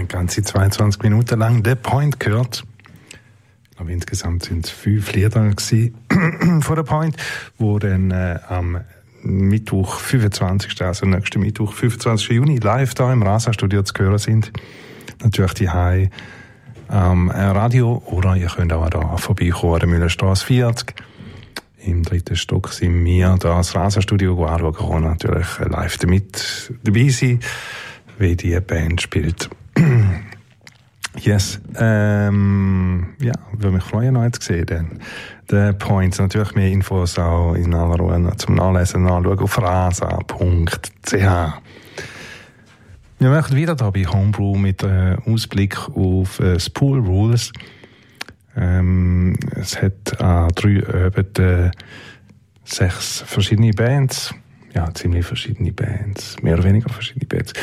ganze 22 Minuten lang The Point gehört. Ich glaube, insgesamt sind es 5 Lieder gewesen von The Point, wo dann am Mittwoch 25. also nächsten Mittwoch 25. Juni live da im Rasa-Studio zu hören sind. Natürlich die High am Radio, oder ihr könnt auch da vorbeikommen an der Müllerstraße 40. Im 3. Stock sind wir da das Rasa-Studio anschauen können, natürlich live damit dabei sein, wie die Band spielt. Yes, ja, würde mich freuen, noch zu sehen. Dann The Points, natürlich mehr Infos auch in aller Ruhe zum Nachlesen, nachschauen auf rasa.ch. Wir machen wieder da bei Homebrew mit Ausblick auf Spool Rules. Es hat an 3 Abenden 6 verschiedene Bands. Ja, ziemlich verschiedene Bands. Mehr oder weniger verschiedene Bands.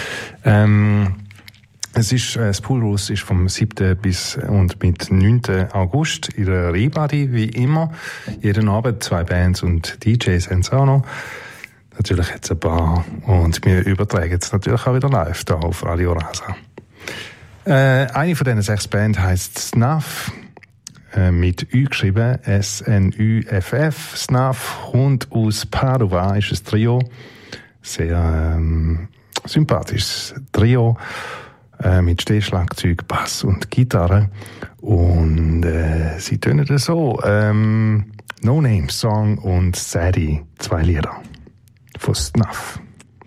Es ist, Spool Rules ist vom 7. bis und mit 9. August in der Rebadi, wie immer. Jeden Abend 2 Bands und DJs haben es auch noch. Natürlich hat es ein paar. Und wir übertragen es natürlich auch wieder live da auf Radio Rasa. Eine von diesen 6 Bands heisst Snuff. Mit Ü geschrieben, S-N-U-F-F. Snuff kommt aus Padua, ist ein Trio. Sehr sympathisches Trio. Mit Stehschlagzeug, Bass und Gitarre. Und sie tönen so. No Name Song und Sadie, 2 Lieder von Snuff.